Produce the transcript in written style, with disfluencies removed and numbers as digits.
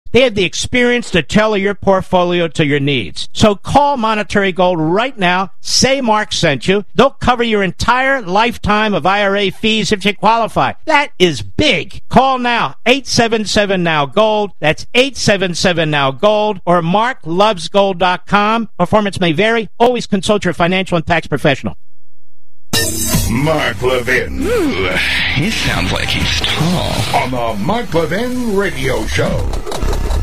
They have the experience to tailor your portfolio to your needs. So call Monetary Gold right now. Say Mark sent you. They'll cover your entire lifetime of IRA fees if you qualify. That is big. Call now. 877-NOW-GOLD. That's 877-NOW-GOLD or marklovesgold.com. Performance may vary. Always consult your financial and tax professional. Mark Levin. Ooh, he sounds like he's tall. On the Mark Levin Radio Show.